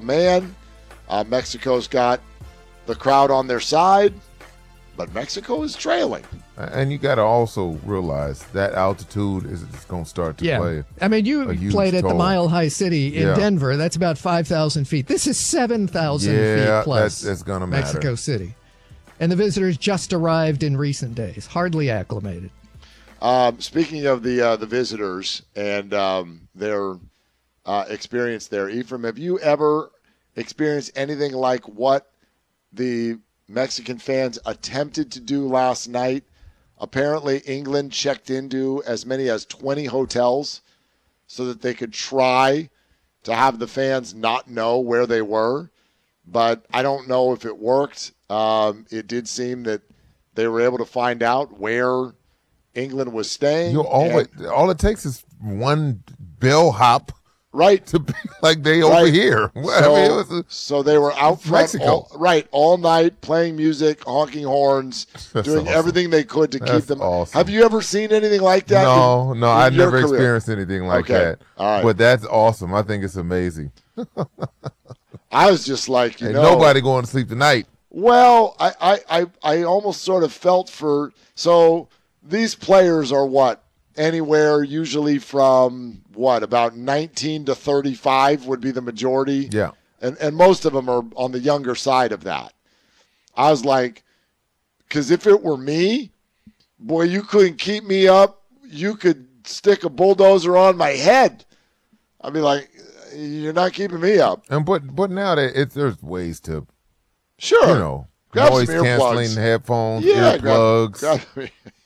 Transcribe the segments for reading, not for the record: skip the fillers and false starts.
a man. Mexico's got the crowd on their side, but Mexico is trailing. And you got to also realize that altitude is going to start to play. I mean, you played at the Mile High City in Denver. That's about 5,000 feet. This is 7,000 feet plus. That's going to matter. Mexico City. And the visitors just arrived in recent days, hardly acclimated. Speaking of the visitors and their experience there, Ephraim, have you ever experienced anything like what the Mexican fans attempted to do last night? Apparently, England checked into as many as 20 hotels so that they could try to have the fans not know where they were. But I don't know if it worked. It did seem that they were able to find out where England was staying. All it takes is one bellhop. Right. To be like they over here. So they were out front all night, playing music, honking horns, doing everything they could to keep them. Awesome. Have you ever seen anything like that? No, I've never experienced anything like that. All right. But that's awesome. I think it's amazing. I was just like, nobody going to sleep tonight. Well, I almost sort of felt for – so these players are what? Anywhere usually from about 19 to 35 would be the majority. Yeah. And most of them are on the younger side of that. I was like, because if it were me, boy, you couldn't keep me up. You could stick a bulldozer on my head. I'd be like, you're not keeping me up. And but now there's ways to, grab noise some earplugs. canceling headphones, Yeah, earplugs.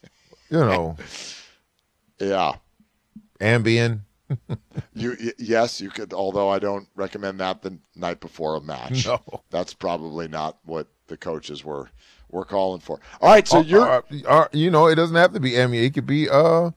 Yeah. Ambien. Yes, you could, although I don't recommend that the night before a match. No. That's probably not what the coaches were calling for. All right, so it doesn't have to be Ambien. It could be the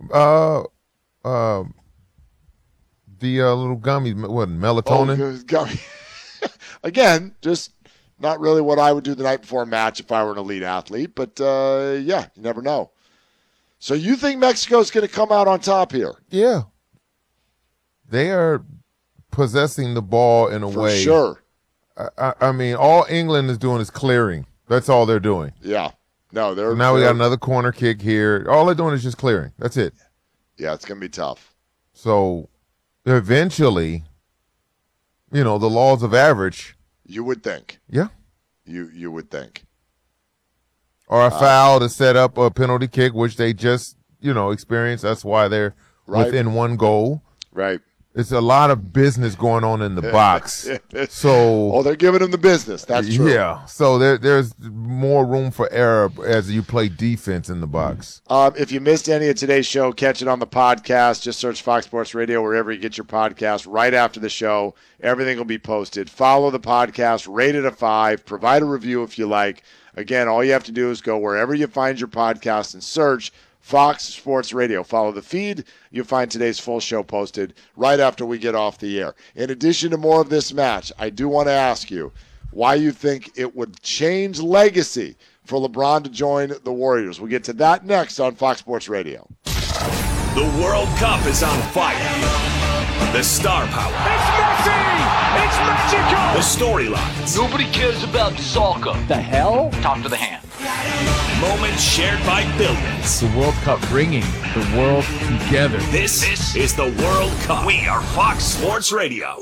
little gummy, melatonin? Gummy. Again, just not really what I would do the night before a match if I were an elite athlete, but you never know. So you think Mexico's going to come out on top here? Yeah. They are possessing the ball in a way. For sure. I mean, all England is doing is clearing. That's all they're doing. Yeah. No, we got another corner kick here. All they're doing is just clearing. That's it. Yeah, it's going to be tough. So eventually, the laws of average. You would think. Yeah. You would think. Or a foul to set up a penalty kick, which they just, experienced. That's why they're within one goal. Right. It's a lot of business going on in the box. So they're giving them the business. That's true. Yeah. So there's more room for error as you play defense in the box. If you missed any of today's show, catch it on the podcast. Just search Fox Sports Radio wherever you get your podcast. Right after the show, everything will be posted. Follow the podcast, rate it a 5, provide a review if you like. Again, all you have to do is go wherever you find your podcast and search Fox Sports Radio. Follow the feed. You'll find today's full show posted right after we get off the air. In addition to more of this match, I do want to ask you why you think it would change legacy for LeBron to join the Warriors. We'll get to that next on Fox Sports Radio. The World Cup is on fire. The star power. It's Messi! It's magical! The storylines. Nobody cares about soccer. The hell? Talk to the hand. Moments shared by billions. The World Cup bringing the world together. This is the World Cup. We are Fox Sports Radio.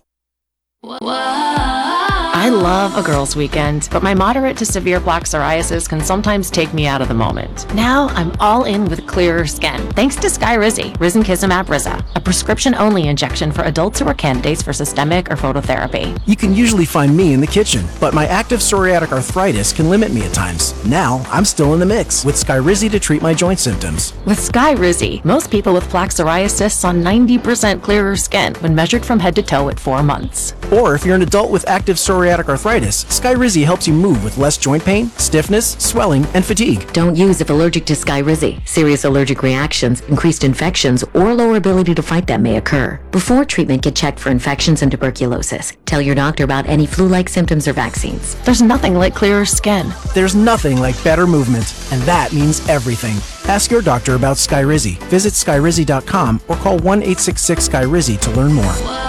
I love a girls' weekend, but my moderate to severe plaque psoriasis can sometimes take me out of the moment. Now I'm all in with clearer skin, thanks to Skyrizi, Risankizumab Riza, a prescription-only injection for adults who are candidates for systemic or phototherapy. You can usually find me in the kitchen, but my active psoriatic arthritis can limit me at times. Now I'm still in the mix with Skyrizi to treat my joint symptoms. With Skyrizi, most people with plaque psoriasis saw 90% clearer skin when measured from head to toe at 4 months. Or if you're an adult with active psoriatic arthritis, Skyrizi helps you move with less joint pain, stiffness, swelling, and fatigue. Don't use if allergic to Skyrizi. Serious allergic reactions, increased infections, or lower ability to fight them may occur. Before treatment, get checked for infections and tuberculosis. Tell your doctor about any flu-like symptoms or vaccines. There's nothing like clearer skin. There's nothing like better movement, and that means everything. Ask your doctor about Skyrizi. Visit Skyrizi.com or call 1-866-SKYRIZI to learn more.